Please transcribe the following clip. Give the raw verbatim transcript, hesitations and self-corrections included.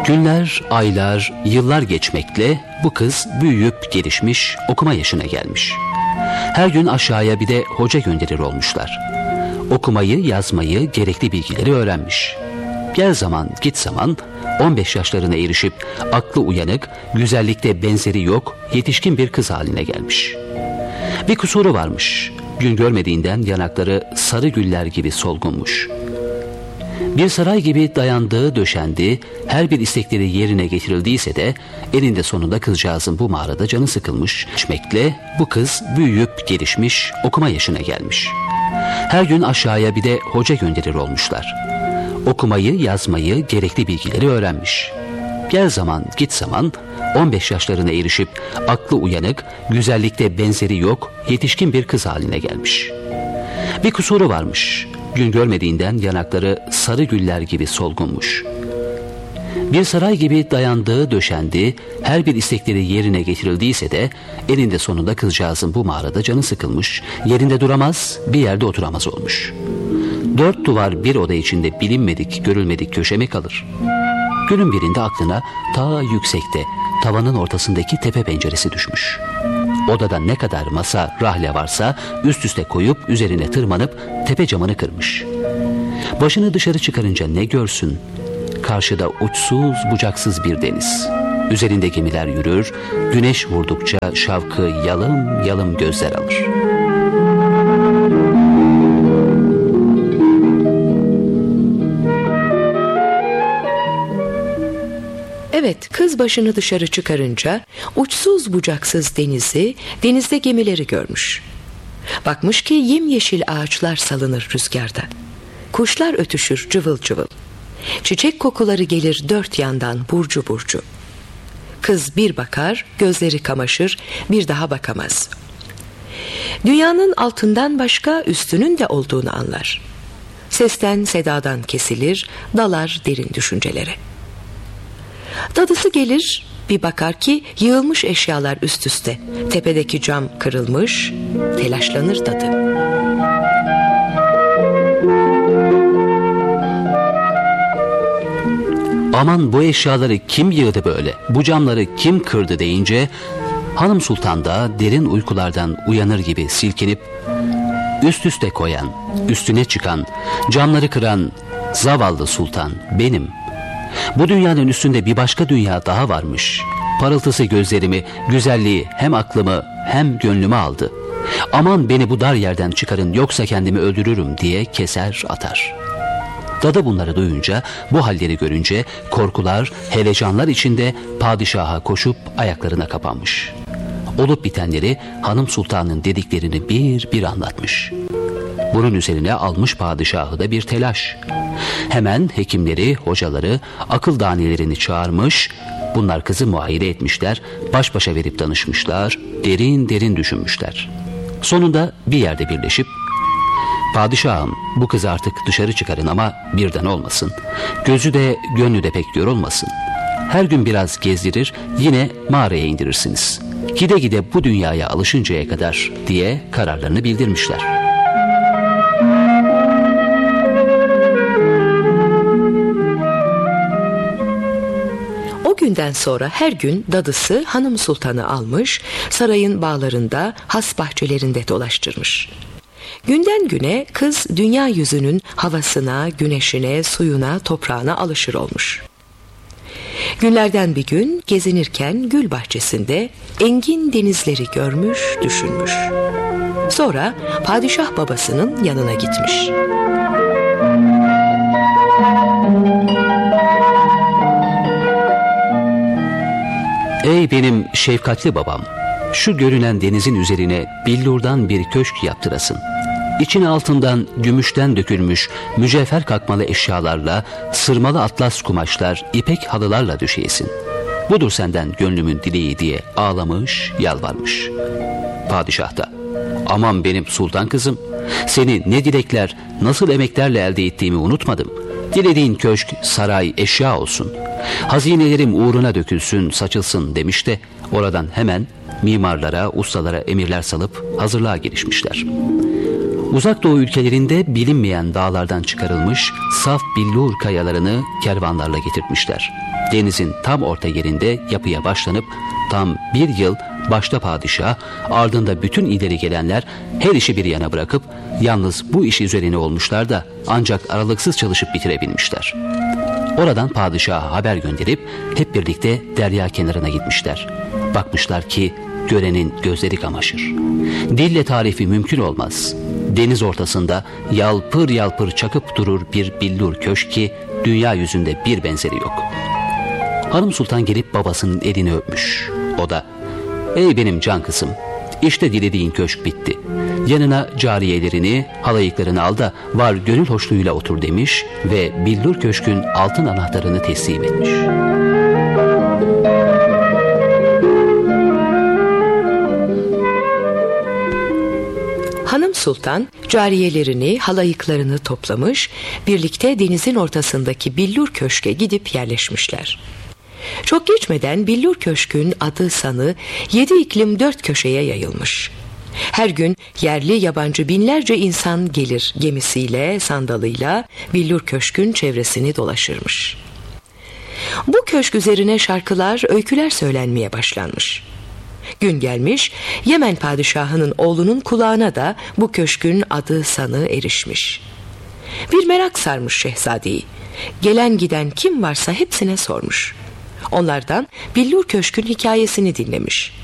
Günler, aylar, yıllar geçmekle bu kız büyüyüp gelişmiş, okuma yaşına gelmiş. Her gün aşağıya bir de hoca gönderir olmuşlar. Okumayı, yazmayı, gerekli bilgileri öğrenmiş. Gel zaman, git zaman on beş yaşlarına erişip aklı uyanık, güzellikte benzeri yok, yetişkin bir kız haline gelmiş. Bir kusuru varmış. Gün görmediğinden yanakları sarı güller gibi solgunmuş. Bir saray gibi dayandığı, döşendi, her bir istekleri yerine getirildiyse de eninde sonunda kızcağızın bu mağarada canı sıkılmış. Geçmekle bu kız büyüyüp gelişmiş, okuma yaşına gelmiş. Her gün aşağıya bir de hoca gönderir olmuşlar. Okumayı, yazmayı, gerekli bilgileri öğrenmiş. Gel zaman, git zaman on beş yaşlarına erişip aklı uyanık, güzellikte benzeri yok, yetişkin bir kız haline gelmiş. Bir kusuru varmış. Gün görmediğinden yanakları sarı güller gibi solgunmuş. Bir saray gibi dayandığı, döşendi, her bir istekleri yerine getirildiyse de eninde sonunda kızcağızın bu mağarada canı sıkılmış, yerinde duramaz, bir yerde oturamaz olmuş. Dört duvar bir oda içinde bilinmedik, görülmedik köşe mi kalır? Günün birinde aklına ta yüksekte, tavanın ortasındaki tepe penceresi düşmüş. Odada ne kadar masa, rahle varsa üst üste koyup üzerine tırmanıp tepe camını kırmış. Başını dışarı çıkarınca ne görsün? Karşıda uçsuz bucaksız bir deniz. Üzerinde gemiler yürür, güneş vurdukça şavkı yalım yalım gözler alır. Evet, kız başını dışarı çıkarınca uçsuz bucaksız denizi, denizde gemileri görmüş. Bakmış ki yemyeşil ağaçlar salınır rüzgarda. Kuşlar ötüşür cıvıl cıvıl. Çiçek kokuları gelir dört yandan burcu burcu. Kız bir bakar, gözleri kamaşır, bir daha bakamaz. Dünyanın altından başka üstünün de olduğunu anlar. Sesten sedadan kesilir, dalar derin düşüncelere. Dadısı gelir, bir bakar ki yığılmış eşyalar üst üste. Tepedeki cam kırılmış, telaşlanır dadı. Aman bu eşyaları kim yığdı böyle, bu camları kim kırdı deyince Hanım Sultan da derin uykulardan uyanır gibi silkinip üst üste koyan, üstüne çıkan, camları kıran zavallı sultan benim. Bu dünyanın üstünde bir başka dünya daha varmış. Parıltısı gözlerimi, güzelliği hem aklımı hem gönlümü aldı. Aman beni bu dar yerden çıkarın yoksa kendimi öldürürüm diye keser atar. Dadı bunları duyunca, bu halleri görünce korkular, heyecanlar içinde padişaha koşup ayaklarına kapanmış. Olup bitenleri Hanım Sultan'ın dediklerini bir bir anlatmış. Bunun üzerine almış padişahı da bir telaş. Hemen hekimleri, hocaları, akıl danelerini çağırmış, bunlar kızı muayene etmişler, baş başa verip danışmışlar, derin derin düşünmüşler. Sonunda bir yerde birleşip, padişahım bu kızı artık dışarı çıkarın ama birden olmasın. Gözü de gönlü de pek yorulmasın. Her gün biraz gezdirir, yine mağaraya indirirsiniz. Gide gide bu dünyaya alışıncaya kadar diye kararlarını bildirmişler. O günden sonra her gün dadısı Hanım Sultan'ı almış, sarayın bağlarında, has bahçelerinde dolaştırmış. Günden güne kız dünya yüzünün havasına, güneşine, suyuna, toprağına alışır olmuş. Günlerden bir gün gezinirken gül bahçesinde engin denizleri görmüş, düşünmüş. Sonra padişah babasının yanına gitmiş. Ey benim şefkatli babam, şu görünen denizin üzerine billurdan bir köşk yaptırasın. İçine altından gümüşten dökülmüş mücevher kakmalı eşyalarla, sırmalı atlas kumaşlar, ipek halılarla döşeyesin. Budur senden gönlümün dileği diye ağlamış, yalvarmış. Padişah da, aman benim sultan kızım, seni ne dilekler, nasıl emeklerle elde ettiğimi unutmadım. Dilediğin köşk, saray, eşya olsun. Hazinelerim uğruna dökülsün, saçılsın demiş de oradan hemen mimarlara, ustalara emirler salıp hazırlığa girişmişler. Uzak Doğu ülkelerinde bilinmeyen dağlardan çıkarılmış saf billur kayalarını kervanlarla getirtmişler. Denizin tam orta yerinde yapıya başlanıp tam bir yıl başta padişah, ardında bütün ileri gelenler her işi bir yana bırakıp yalnız bu iş üzerine olmuşlar da ancak aralıksız çalışıp bitirebilmişler. Oradan padişaha haber gönderip hep birlikte derya kenarına gitmişler. Bakmışlar ki görenin gözleri kamaşır. Dille tarifi mümkün olmaz. Deniz ortasında yalpır yalpır çakıp durur bir billur köşk ki dünya yüzünde bir benzeri yok. Hanım Sultan gelip babasının elini öpmüş. O da, ''Ey benim can kızım, işte dilediğin köşk bitti. Yanına cariyelerini, halayıklarını al da var gönül hoşluğuyla otur.'' demiş ve billur köşkün altın anahtarını teslim etmiş. Hanım Sultan cariyelerini, halayıklarını toplamış, birlikte denizin ortasındaki billur köşke gidip yerleşmişler. Çok geçmeden billur köşkün adı sanı yedi iklim dört köşeye yayılmış. Her gün yerli yabancı binlerce insan gelir gemisiyle, sandalıyla billur köşkün çevresini dolaşırmış. Bu köşk üzerine şarkılar, öyküler söylenmeye başlanmış. Gün gelmiş, Yemen padişahının oğlunun kulağına da bu köşkün adı sanı erişmiş. Bir merak sarmış şehzadeyi. Gelen giden kim varsa hepsine sormuş. Onlardan billur köşkün hikayesini dinlemiş.